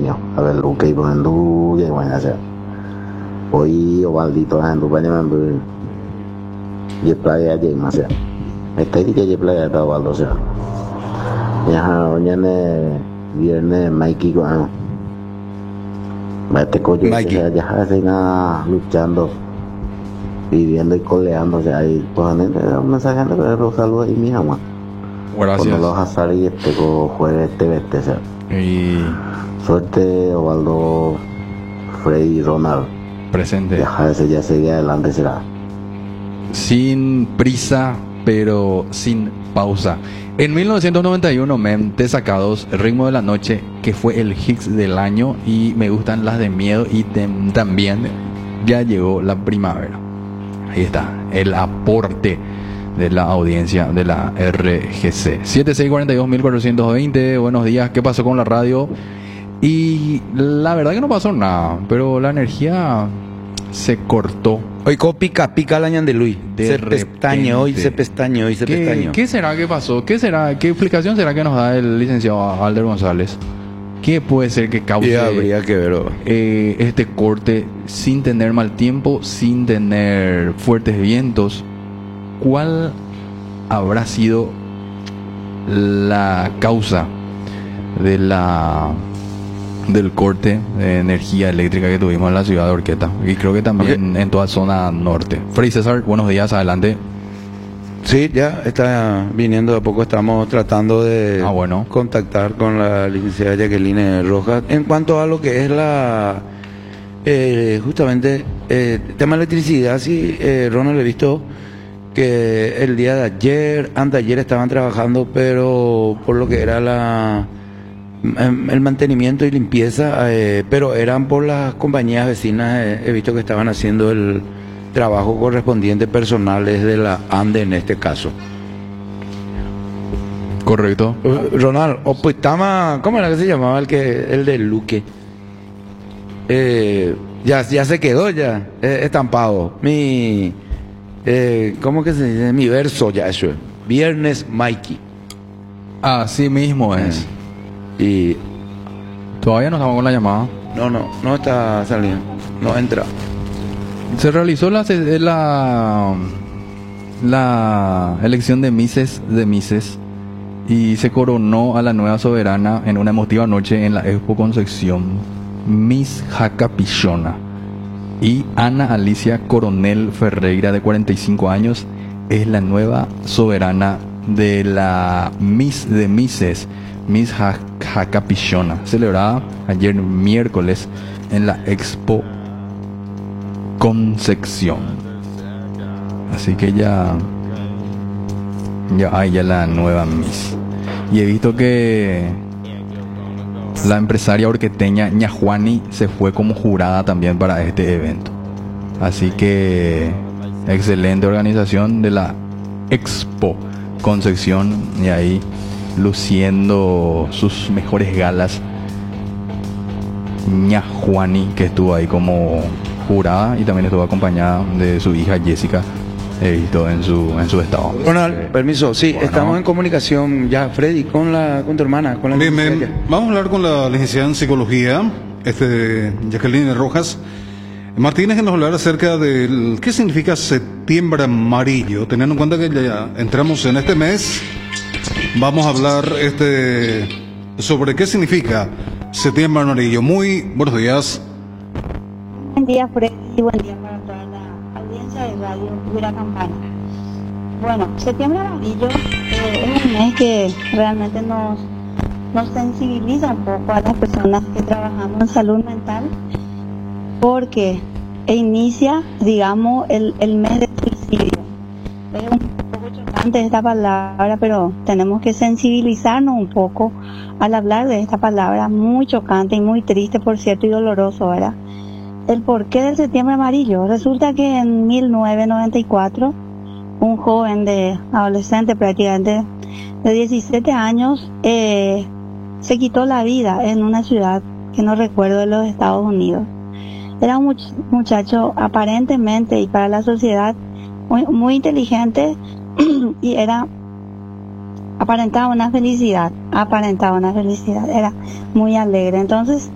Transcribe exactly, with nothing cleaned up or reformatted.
mío. A ver, lo que iba en du, y bueno, ya. Hoy, o maldito, en tu baño, en y playa, y más, ya. Está ahí que y playa, está baldo, ya. Ya, mañana, viernes, Mikey, bueno. Este coche, ya, ya, se nada luchando, viviendo y coleando, o sea, ahí, pues, un mensaje de los saludos y mi mamá. Gracias. Cuando los azar y este juegue este veste, o sea. Y Suerte, Osvaldo, Freddy, Ronald. Presente. Deja ese ya seguir adelante será. Sin prisa, pero sin pausa. En mil novecientos noventa y uno, mem, te sacados El ritmo de la noche, que fue el hit del año, y me gustan las de miedo, y tem, también ya llegó la primavera. Ahí está, el aporte de la audiencia de la R G C. siete seis cuatro dos cuatro dos cero, buenos días, ¿qué pasó con la radio? Y la verdad que no pasó nada, pero la energía se cortó. Hoy co pica, pica la ñandelui. De Se repente. pestañeó y se pestañó y se ¿Qué, pestañó. ¿Qué será que pasó? ¿Qué será? ¿Qué explicación será que nos da el licenciado Alder González? ¿Qué puede ser que cause Y habría que ver. eh, este corte sin tener mal tiempo, sin tener fuertes vientos? ¿Cuál habrá sido la causa de la del corte de energía eléctrica que tuvimos en la ciudad de Orqueta? Y creo que también okay. En toda zona norte. Freddy César, buenos días, adelante. Sí, ya está viniendo de a poco, estamos tratando de ah, bueno. contactar con la licenciada Jacqueline Rojas. En cuanto a lo que es la, eh, justamente, eh, tema de electricidad, sí, eh, Ronald, he visto que el día de ayer, anteayer estaban trabajando, pero por lo que era la el mantenimiento y limpieza, eh, pero eran por las compañías vecinas, eh, he visto que estaban haciendo el trabajo correspondiente personales de la ANDE en este caso. Correcto. Uh, Ronald, o pues estaba, ¿cómo era que se llamaba el que el de Luque? Eh, ya, ya se quedó ya eh, estampado. Mi eh, ¿cómo que se dice? Mi verso ya eso. Viernes Mikey. Así mismo es. Eh. Y todavía no estamos con la llamada. No, no, no está saliendo. No entra. Se realizó la la, la elección de Misses de Misses y se coronó a la nueva soberana en una emotiva noche en la Expo Concepción Miss Jacapillona. Y Ana Alicia Coronel Ferreira, de cuarenta y cinco años, es la nueva soberana de la Miss de Misses, Miss Jacapillona, celebrada ayer miércoles en la Expo Concepción. Así que ya ya hay ya la nueva Miss. Y he visto que la empresaria orqueteña Ñajuani se fue como jurada también para este evento. Así que excelente organización de la Expo Concepción, y ahí luciendo sus mejores galas Ñajuani, que estuvo ahí como jurada y también estuvo acompañada de su hija Jessica, he visto en su en su estado. Ronald, eh, permiso, sí, bueno. Estamos en comunicación ya, Freddy, con la con tu hermana, con la bien, bien. Vamos a hablar con la licenciada en psicología, este Jacqueline Rojas Martínez, que nos hablará acerca de qué significa septiembre amarillo, teniendo en cuenta que ya entramos en este mes. Vamos a hablar este sobre qué significa septiembre amarillo. Muy buenos días. Buen día, Freddy, y buen día para toda la audiencia de Radio Huira Campaña. Bueno, septiembre amarillo eh, es un mes que realmente nos, nos sensibiliza un poco a las personas que trabajamos en salud mental, porque inicia, digamos, el, el mes de suicidio. Es un poco chocante esta palabra, pero tenemos que sensibilizarnos un poco al hablar de esta palabra, muy chocante y muy triste, por cierto, y doloroso, ¿verdad? El porqué del septiembre amarillo. Resulta que en mil novecientos noventa y cuatro, un joven de adolescente prácticamente de diecisiete años eh, se quitó la vida en una ciudad que no recuerdo, de los Estados Unidos. Era un muchacho aparentemente y para la sociedad muy, muy inteligente y era aparentaba una felicidad, aparentaba una felicidad, era muy alegre. Entonces